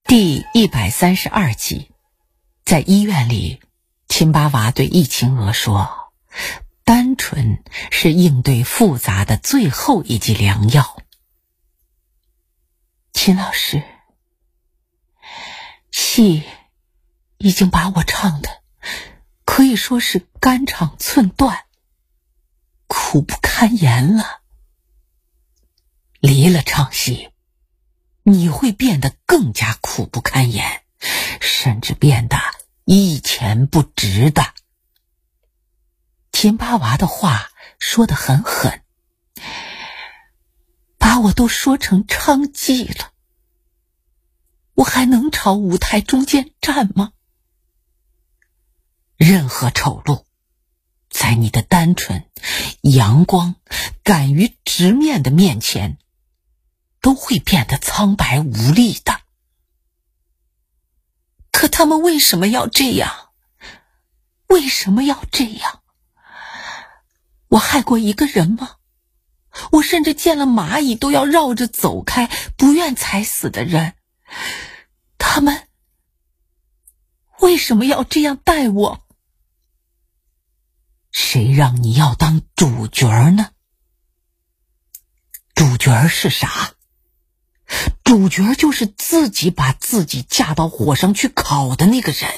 第132集，在医院里，秦八娃对易秦娥说，单纯是应对复杂的最后一剂良药。秦老师，戏已经把我唱的可以说是肝肠寸断，苦不堪言了。离了唱戏，你会变得更加苦不堪言，甚至变得一钱不值的。秦八娃的话说得很狠，把我都说成娼妓了，我还能朝舞台中间站吗？任何丑陋，在你的单纯、阳光、敢于直面的面前，都会变得苍白无力的。可他们为什么要这样？为什么要这样？我害过一个人吗？我甚至见了蚂蚁都要绕着走开，不愿踩死的人，他们为什么要这样待我？谁让你要当主角呢？主角是啥？主角就是自己把自己架到火上去烤的那个人。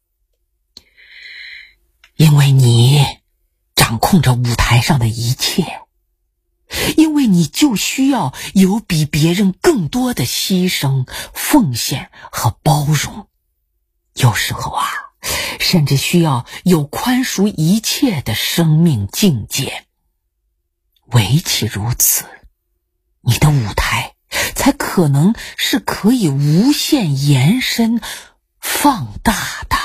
因为你掌控着舞台上的一切，因为你就需要有比别人更多的牺牲、奉献和包容。有时候啊，甚至需要有宽恕一切的生命境界。唯其如此，你的舞台才可能是可以无限延伸、放大的。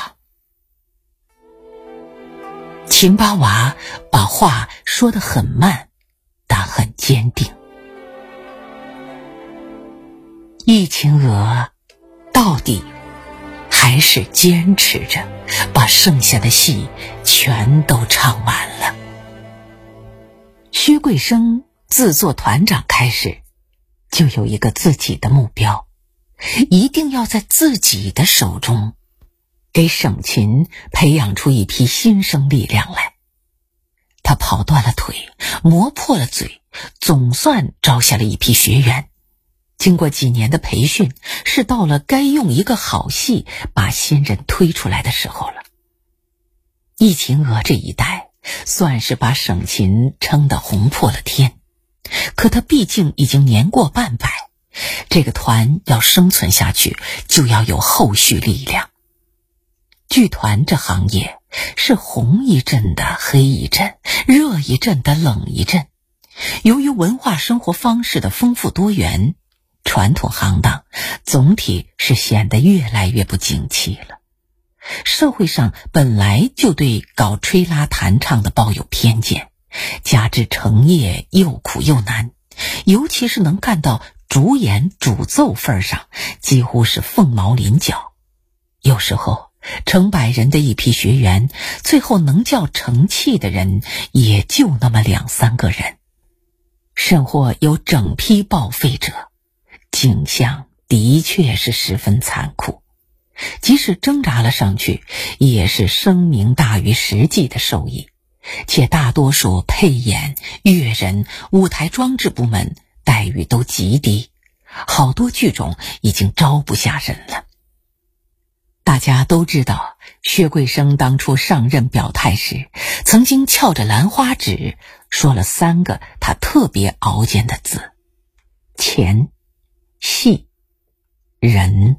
秦八娃把话说得很慢，但很坚定。易秦娥到底还是坚持着把剩下的戏全都唱完了。薛桂生自做团长开始，就有一个自己的目标，一定要在自己的手中给省琴培养出一批新生力量来。他跑断了腿，磨破了嘴，总算招下了一批学员。经过几年的培训，是到了该用一个好戏把新人推出来的时候了。易秦娥这一代算是把省琴撑得红破了天，可他毕竟已经年过半百，这个团要生存下去，就要有后续力量。剧团这行业是红一阵的黑一阵，热一阵的冷一阵。由于文化生活方式的丰富多元，传统行当总体是显得越来越不景气了。社会上本来就对搞吹拉弹唱的抱有偏见，加之成业又苦又难，尤其是能干到主演主奏份上，几乎是凤毛麟角。有时候成百人的一批学员，最后能叫成器的人也就那么2、3个人，甚或有整批报废者，景象的确是十分残酷。即使挣扎了上去，也是声名大于实际的收益，且大多数配演、乐人、舞台装置部门待遇都极低，好多剧种已经招不下人了。大家都知道，薛桂生当初上任表态时，曾经翘着兰花指说了3个他特别熬煎的字：钱、戏、人。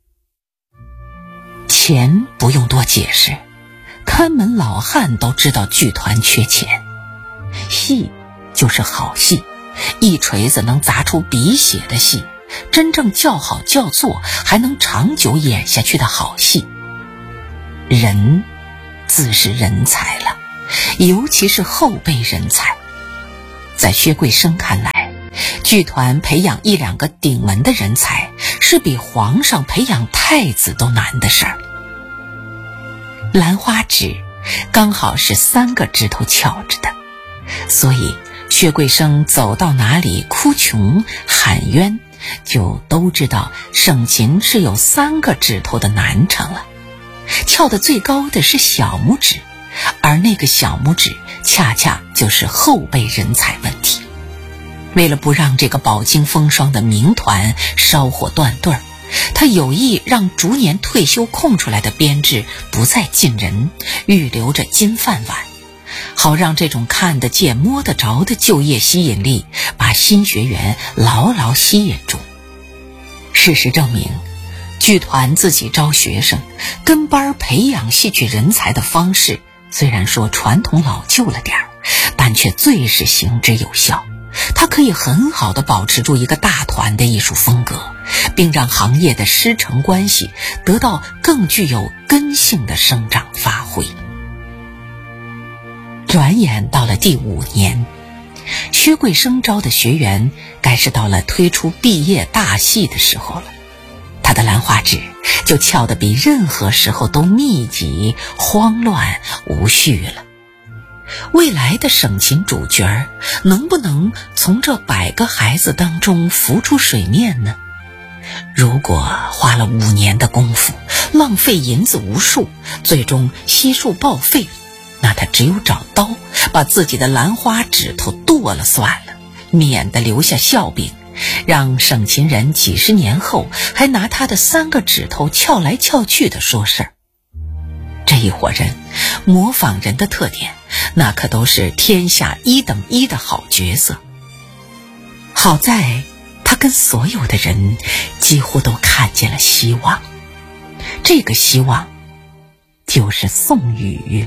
钱不用多解释，看门老汉都知道剧团缺钱。戏就是好戏，一锤子能砸出鼻血的戏，真正叫好叫座还能长久演下去的好戏。人自是人才了，尤其是后辈人才。在薛桂生看来，剧团培养1、2个顶门的人才，是比皇上培养太子都难的事儿。兰花指刚好是3个指头翘着的，所以薛桂生走到哪里哭穷喊冤， 就都知道盛琴是有3个指头的南城了。翘得最高的是小拇指，而那个小拇指恰恰就是后辈人才问题。为了不让这个饱经风霜的名团烧火断对儿，他有意让逐年退休空出来的编制不再进人，预留着金饭碗，好让这种看得见摸得着的就业吸引力把新学员牢牢吸引住。事实证明，剧团自己招学生跟班培养戏曲人才的方式，虽然说传统老旧了点儿，但却最是行之有效。它可以很好地保持住一个大团的艺术风格，并让行业的师承关系得到更具有根性的生长发挥。转眼到了第5年，薛贵生招的学员该是到了推出毕业大戏的时候了。他的兰花指就翘得比任何时候都密集、慌乱、无序了。未来的省琴主角能不能从这100个孩子当中浮出水面呢？如果花了5年的功夫，浪费银子无数，最终悉数报废，那他只有找刀把自己的兰花指头剁了算了，免得留下笑柄，让省琴人几十年后还拿他的3个指头撬来撬去的说事儿。这一伙人模仿人的特点，那可都是天下1等1的好角色。好在他跟所有的人几乎都看见了希望，这个希望就是宋雨。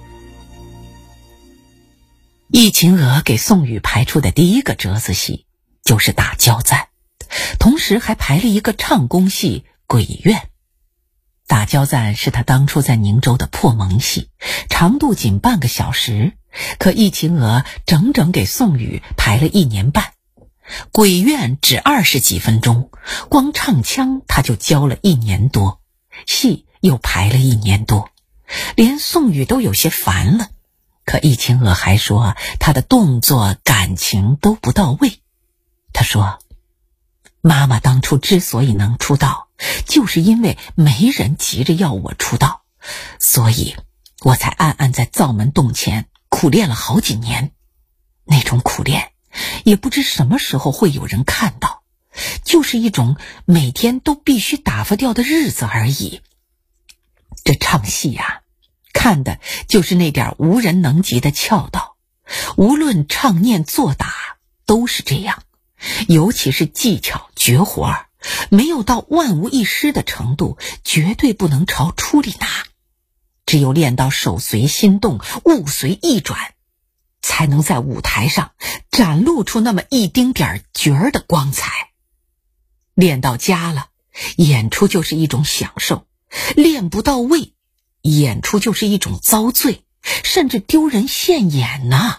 易秦娥给宋雨排出的第1个折子戏就是打交赞，同时还排了一个唱功戏鬼怨。打交赞是他当初在宁州的破蒙戏，长度仅半个小时，可易秦娥整整给宋雨排了1年半。鬼怨只20几分钟，光唱腔他就教了1年多，戏又排了1年多，连宋雨都有些烦了。可易秦娥还说他的动作感情都不到位。他说，妈妈当初之所以能出道，就是因为没人急着要我出道，所以我才暗暗在灶门洞前苦练了好几年。那种苦练也不知什么时候会有人看到，就是一种每天都必须打发掉的日子而已。这唱戏啊，看的就是那点无人能及的窍道，无论唱念做打都是这样，尤其是技巧绝活儿，没有到万无一失的程度，绝对不能朝出里拿。只有练到手随心动，物随意转，才能在舞台上展露出那么一丁点角儿的光彩。练到家了，演出就是一种享受；练不到位，演出就是一种遭罪，甚至丢人现眼呐。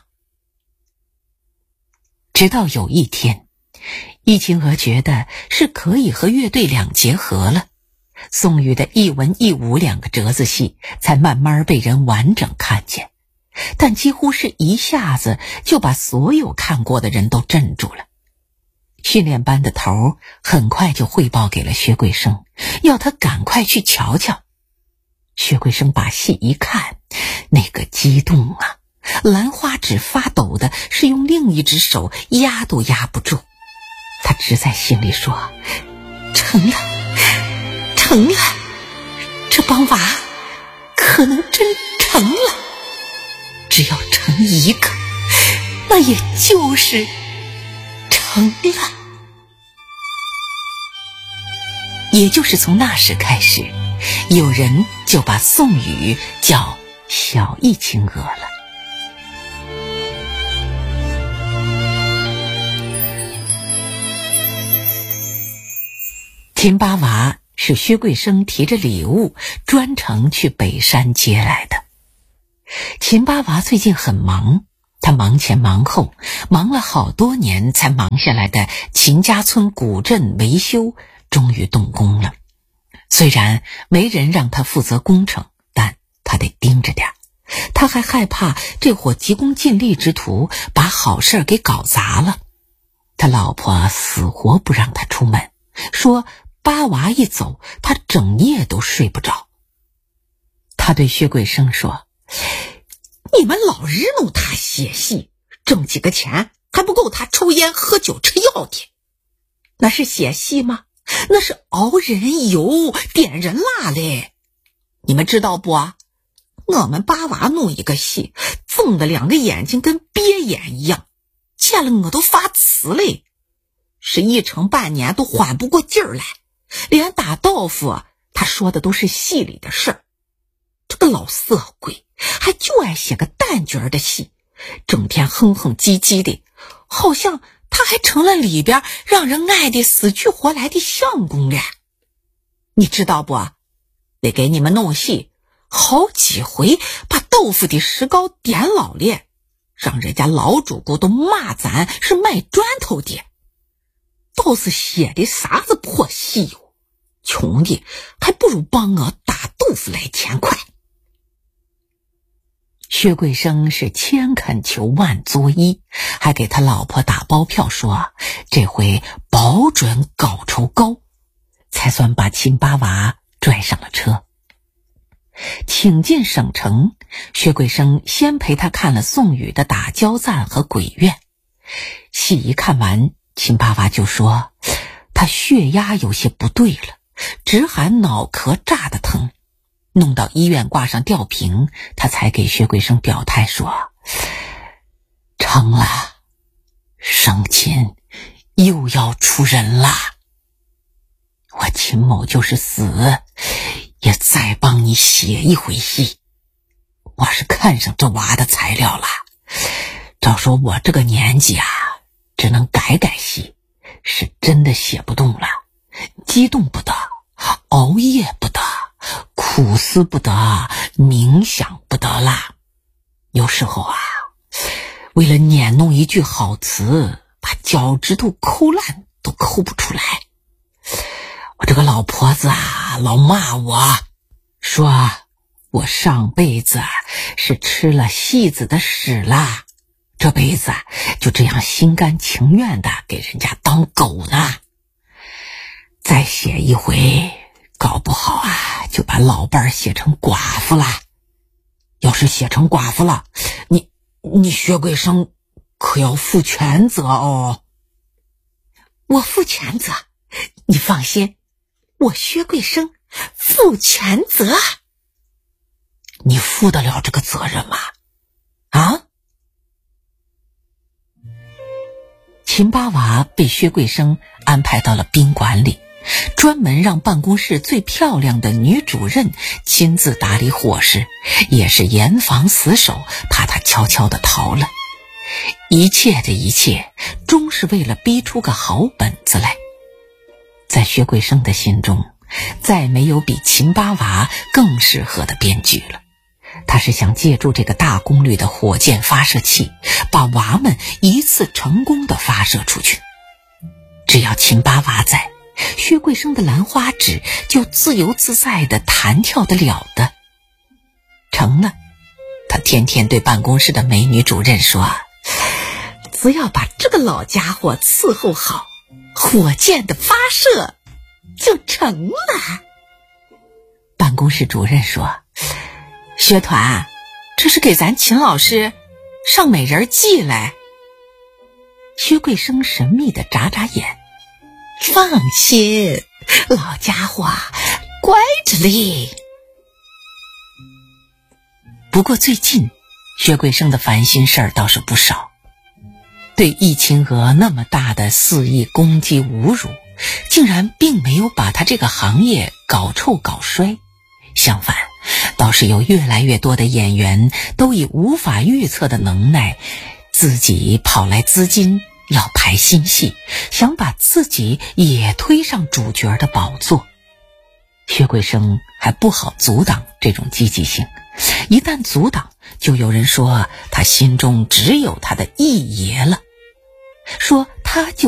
直到有一天，易秦娥觉得是可以和乐队两结合了，宋雨的一文一武2个折子戏才慢慢被人完整看见，但几乎是一下子就把所有看过的人都镇住了。训练班的头很快就汇报给了薛贵生，要他赶快去瞧瞧。薛贵生把戏一看，那个激动啊，兰花指发抖的是用另一只手压都压不住。他只在心里说，成了，成了，这帮娃可能真成了，只要成一个，那也就是成了。也就是从那时开始，有人就把宋雨叫小易秦娥了。秦八娃是薛贵生提着礼物专程去北山接来的。秦八娃最近很忙，他忙前忙后，忙了好多年才忙下来的秦家村古镇维修终于动工了。虽然没人让他负责工程，但他得盯着点。他还害怕这伙急功近利之徒把好事给搞砸了。 他老婆死活不让他出门，说八娃一走，他整夜都睡不着。他对薛桂生说：你们老日弄他写戏，挣几个钱还不够他抽烟喝酒吃药的。那是写戏吗？那是熬人油点人蜡嘞。你们知道不？我们八娃弄一个戏，睁的两个眼睛跟鳖眼一样，见了我都发慈嘞，是一成半年都缓不过劲儿来。连打豆腐他说的都是戏里的事儿。这个老色鬼还就爱写个蛋卷的戏，整天哼哼唧唧的，好像他还成了里边让人爱的死去活来的相公了。你知道不？得给你们弄戏，好几回把豆腐的石膏点老了，让人家老主顾都骂咱是卖砖头的。倒是写的啥子破戏哟，穷的还不如帮我打豆腐来钱快。薛桂生是千恳求万作揖，还给他老婆打包票说这回保准稿酬高，才算把秦八娃拽上了车。请进省城，薛桂生先陪他看了宋宇的打焦赞和鬼怨。戏一看完，秦八娃就说他血压有些不对了，直喊脑壳炸得疼，弄到医院挂上吊瓶，他才给薛桂生表态说成了，省亲又要出人了。我秦某就是死也再帮你写一回戏。我是看上这娃的材料了，照说我这个年纪啊，只能改改戏，是真的写不动了，激动不得，熬夜不得，苦思不得，冥想不得啦。有时候啊，为了捻弄一句好词，把脚趾头抠烂都抠不出来。我这个老婆子啊，老骂我，说我上辈子是吃了戏子的屎啦，这辈子就这样心甘情愿的给人家当狗呢。再写一回，搞不好啊，就把老伴儿写成寡妇了。要是写成寡妇了，你薛桂生可要负全责哦。我负全责，你放心，我薛桂生负全责。你负得了这个责任吗？啊？秦八娃被薛桂生安排到了宾馆里，专门让办公室最漂亮的女主任亲自打理伙食，也是严防死守，怕他悄悄地逃了。一切的一切，终是为了逼出个好本子来。在薛桂生的心中，再没有比秦八娃更适合的编剧了。他是想借助这个大功率的火箭发射器，把娃们一次成功的发射出去。只要秦八娃在，薛桂生的兰花指就自由自在的弹跳得了的。成了，他天天对办公室的美女主任说，只要把这个老家伙伺候好，火箭的发射就成了。办公室主任说，薛团，这是给咱秦老师上美人计来。薛桂生神秘地眨眨眼，放心，老家伙乖着嘞。不过最近薛桂生的烦心事儿倒是不少，对易秦娥那么大的肆意攻击侮辱，竟然并没有把他这个行业搞臭搞衰，相反，倒是有越来越多的演员都以无法预测的能耐，自己跑来资金要排新戏，想把自己也推上主角的宝座。薛桂生还不好阻挡这种积极性，一旦阻挡，就有人说他心中只有他的易爷了，说他就